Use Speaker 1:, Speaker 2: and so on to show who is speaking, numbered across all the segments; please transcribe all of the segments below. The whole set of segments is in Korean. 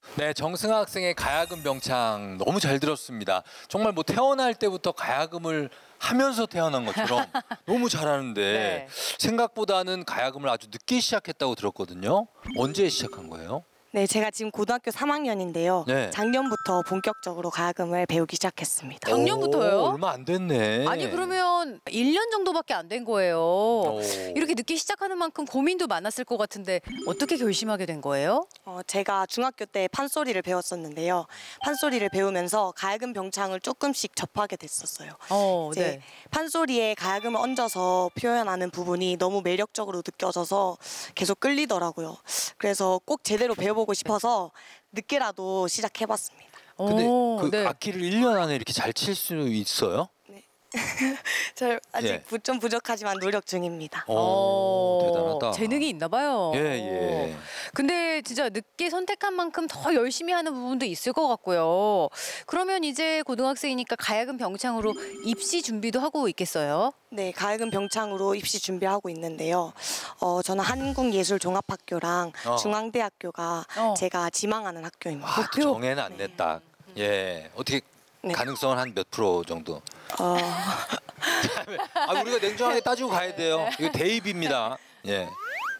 Speaker 1: 네, 정승아 학생의 가야금 병창 너무 잘 들었습니다. 정말 뭐 태어날 때부터 가야금을 하면서 태어난 것처럼 너무 잘하는데
Speaker 2: 네.
Speaker 1: 생각보다는 가야금을 아주 늦게 시작했다고 들었거든요. 언제 시작한 거예요?
Speaker 3: 네, 제가 지금 고등학교 3학년인데요.
Speaker 1: 네.
Speaker 3: 작년부터 본격적으로 가야금을 배우기 시작했습니다.
Speaker 2: 작년부터요?
Speaker 1: 오, 얼마 안 됐네.
Speaker 2: 아니 그러면 1년 정도밖에 안 된 거예요.
Speaker 1: 오.
Speaker 2: 이렇게 늦게 시작하는 만큼 고민도 많았을 것 같은데 어떻게 결심하게 된 거예요?
Speaker 3: 제가 중학교 때 판소리를 배웠었는데요. 판소리를 배우면서 가야금 병창을 조금씩 접하게 됐었어요. 이제
Speaker 2: 네.
Speaker 3: 판소리에 가야금을 얹어서 표현하는 부분이 너무 매력적으로 느껴져서 계속 끌리더라고요. 그래서 꼭 제대로 배워보고 싶어서 늦게라도 시작해봤습니다.
Speaker 1: 근데 그
Speaker 2: 네.
Speaker 1: 악기를 1년 안에 이렇게 잘 칠 수 있어요?
Speaker 3: 저 아직
Speaker 1: 예.
Speaker 3: 좀 부족하지만 노력 중입니다.
Speaker 1: 오, 대단하다.
Speaker 2: 재능이 있나 봐요.
Speaker 1: 예, 예.
Speaker 2: 근데 진짜 늦게 선택한 만큼 더 열심히 하는 부분도 있을 것 같고요. 그러면 이제 고등학생이니까 가야금 병창으로 입시 준비도 하고 있겠어요?
Speaker 3: 네, 가야금 병창으로 입시 준비하고 있는데요. 저는 한국예술종합학교랑 중앙대학교가 제가 지망하는 학교입니다.
Speaker 1: 아, 또 정해는 안 냈다. 예. 어떻게
Speaker 3: 네.
Speaker 1: 가능성은 한 몇 프로 정도? 우리가 냉정하게 따지고 가야 돼요. 이거 대입입니다. 예.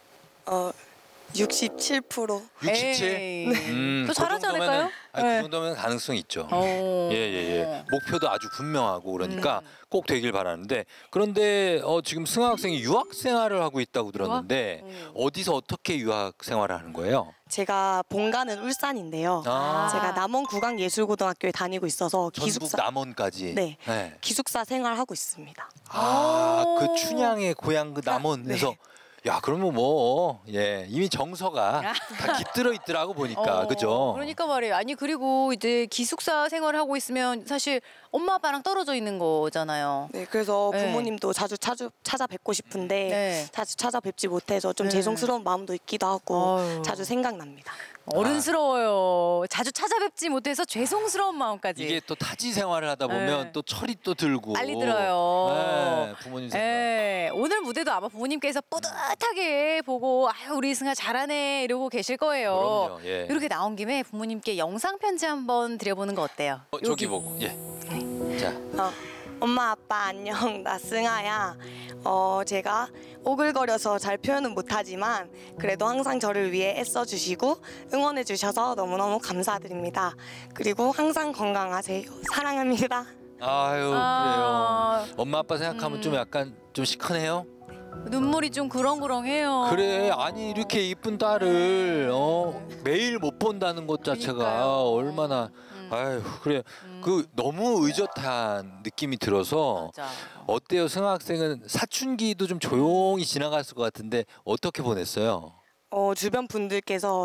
Speaker 3: 67%.
Speaker 1: 67?
Speaker 2: 에이. 또
Speaker 1: 그
Speaker 2: 잘하지
Speaker 1: 정도면은-
Speaker 2: 않을까요?
Speaker 1: 그
Speaker 2: 네.
Speaker 1: 정도면 가능성이 있죠.
Speaker 2: 어.
Speaker 1: 예. 목표도 아주 분명하고 그러니까 꼭 되길 바라는데 그런데 지금 승아 학생이 유학 생활을 하고 있다고 들었는데 어디서 어떻게 유학 생활을 하는 거예요?
Speaker 3: 제가 본가는 울산인데요.
Speaker 1: 아.
Speaker 3: 제가 남원 구강예술고등학교에 다니고 있어서
Speaker 1: 전북
Speaker 3: 기숙사
Speaker 1: 남원까지.
Speaker 3: 네.
Speaker 1: 네.
Speaker 3: 기숙사 생활하고 있습니다.
Speaker 1: 그 춘향의 고향 그 남원에서 야 그러면 이미 정서가 다 깃들어 있더라고 보니까 그죠?
Speaker 2: 그러니까 말이에요. 아니 그리고 이제 기숙사 생활을 하고 있으면 사실 엄마 아빠랑 떨어져 있는 거잖아요.
Speaker 3: 네, 그래서
Speaker 2: 네.
Speaker 3: 부모님도 자주 찾아뵙고 싶은데
Speaker 2: 네.
Speaker 3: 자주 찾아뵙지 못해서 좀
Speaker 2: 네.
Speaker 3: 죄송스러운 마음도 있기도 하고
Speaker 2: 아유.
Speaker 3: 자주 생각납니다.
Speaker 2: 어른스러워요. 자주 찾아뵙지 못해서 죄송스러운 마음까지.
Speaker 1: 이게 또 타지 생활을 하다 보면
Speaker 2: 네.
Speaker 1: 또 철이 또 들고
Speaker 2: 빨리 들어요.
Speaker 1: 네, 부모님 생각.
Speaker 2: 네, 오늘 무대도 아마 부모님께서 뿌듯하게 보고 아유 우리 승아 잘하네 이러고 계실 거예요.
Speaker 1: 그럼요, 예.
Speaker 2: 이렇게 나온 김에 부모님께 영상 편지 한번 드려보는 거 어때요?
Speaker 1: 저기 보고 예. 자.
Speaker 3: 엄마 아빠 안녕, 나 승아야. 제가 오글거려서 잘 표현은 못하지만 그래도 항상 저를 위해 애써주시고 응원해주셔서 너무너무 감사드립니다. 그리고 항상 건강하세요. 사랑합니다.
Speaker 1: 아유
Speaker 2: 아.
Speaker 1: 그래요. 엄마 아빠 생각하면 좀 약간 좀 시큰해요.
Speaker 2: 눈물이 좀 그렁그렁해요.
Speaker 1: 그래 아니 이렇게 이쁜 딸을 매일 못 본다는 것 자체가
Speaker 2: 그러니까요.
Speaker 1: 얼마나 아유 그래 그 너무 의젓한 느낌이 들어서
Speaker 2: 맞아.
Speaker 1: 어때요 승아 학생은 사춘기도 좀 조용히 지나갔을 것 같은데 어떻게 보냈어요?
Speaker 3: 주변 분들께서